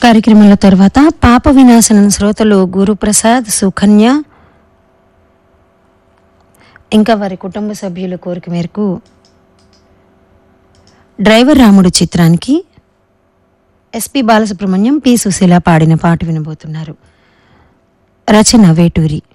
కార్యక్రమంలో తర్వాత పాప వినాశనం శ్రోతలు గురుప్రసాద్, సుకన్య ఇంకా వారి కుటుంబ సభ్యుల కోరిక మేరకు డ్రైవర్ రాముడు చిత్రానికి ఎస్పి బాలసుబ్రహ్మణ్యం, పి సుశీల పాడిన పాట వినబోతున్నారు. రచన వేటూరి.